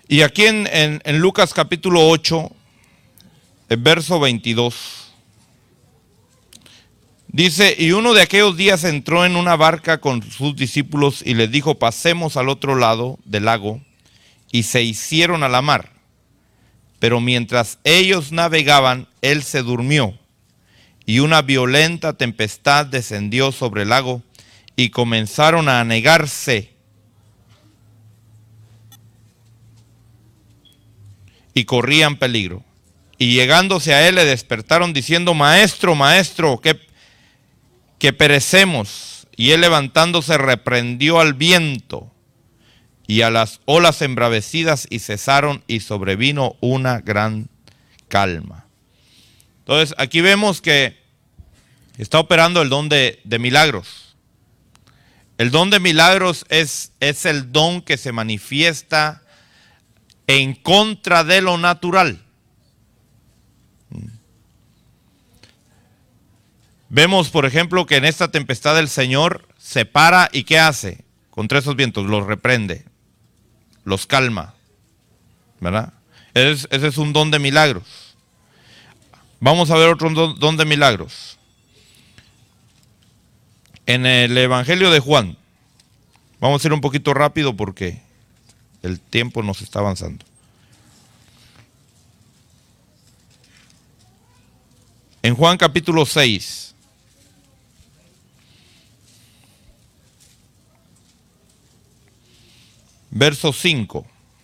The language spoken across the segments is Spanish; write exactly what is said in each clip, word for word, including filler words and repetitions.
Y aquí en, en, en Lucas capítulo ocho, el verso veintidós, dice: y uno de aquellos días entró en una barca con sus discípulos y les dijo: pasemos al otro lado del lago. Y se hicieron a la mar. Pero mientras ellos navegaban, él se durmió. Y una violenta tempestad descendió sobre el lago y comenzaron a anegarse. Y corrían peligro. Y llegándose a él le despertaron diciendo: maestro, maestro, que, que perecemos. Y él levantándose reprendió al viento y a las olas embravecidas, y cesaron, y sobrevino una gran calma. Entonces aquí vemos que está operando el don de, de milagros. El don de milagros es, es el don que se manifiesta en contra de lo natural. Vemos, por ejemplo, que en esta tempestad el Señor se para y ¿qué hace? Contra esos vientos los reprende, los calma, ¿verdad? Ese, ese es un don de milagros. Vamos a ver otro don, don de milagros. En el Evangelio de Juan, vamos a ir un poquito rápido porque el tiempo nos está avanzando. En Juan capítulo seis, verso cinco,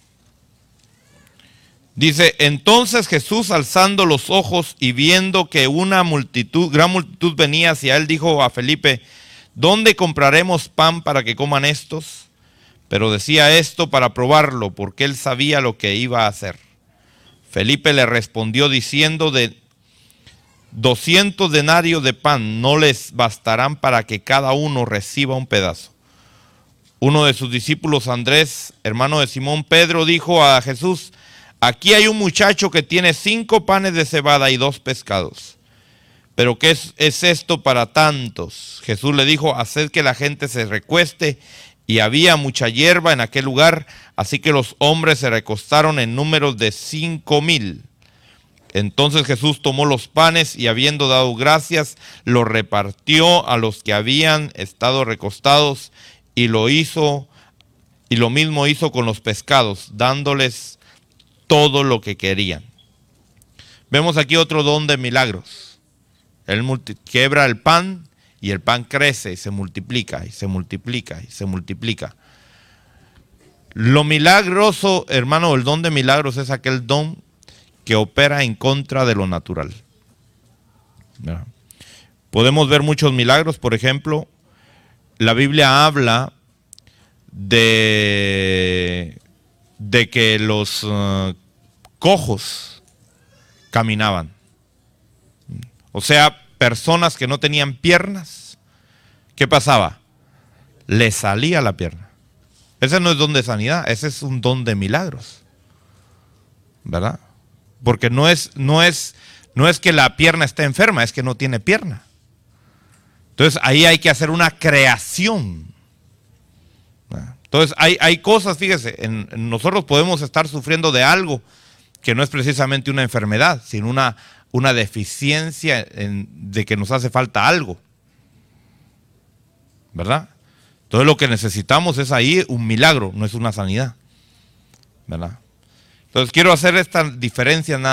dice: entonces Jesús, alzando los ojos y viendo que una multitud, gran multitud venía hacia él, dijo a Felipe: ¿dónde compraremos pan para que coman estos? Pero decía esto para probarlo, porque él sabía lo que iba a hacer. Felipe le respondió diciendo: de doscientos denarios de pan no les bastarán para que cada uno reciba un pedazo. Uno de sus discípulos, Andrés, hermano de Simón Pedro, dijo a Jesús: aquí hay un muchacho que tiene cinco panes de cebada y dos pescados. ¿Pero qué es, es esto para tantos? Jesús le dijo: haced que la gente se recueste. Y había mucha hierba en aquel lugar, así que los hombres se recostaron en números de cinco mil. Entonces Jesús tomó los panes y, habiendo dado gracias, los repartió a los que habían estado recostados, y lo hizo, y lo mismo hizo con los pescados, dándoles todo lo que querían. Vemos aquí otro don de milagros. Él multi- quiebra el pan y el pan crece y se multiplica y se multiplica y se multiplica. Lo milagroso, hermano, el don de milagros es aquel don que opera en contra de lo natural. ¿Verdad? Podemos ver muchos milagros. Por ejemplo, la Biblia habla de, de que los uh, cojos caminaban. O sea, personas que no tenían piernas, ¿qué pasaba? Les salía la pierna. Ese no es don de sanidad, ese es un don de milagros, ¿verdad? Porque no es, no es, no es que la pierna esté enferma, es que no tiene pierna. Entonces ahí hay que hacer una creación. Entonces hay, hay cosas, fíjese, en, en nosotros podemos estar sufriendo de algo que no es precisamente una enfermedad, sino una, una deficiencia en, de que nos hace falta algo, ¿verdad? Entonces lo que necesitamos es ahí un milagro, no es una sanidad, ¿verdad? Entonces quiero hacer esta diferencia nada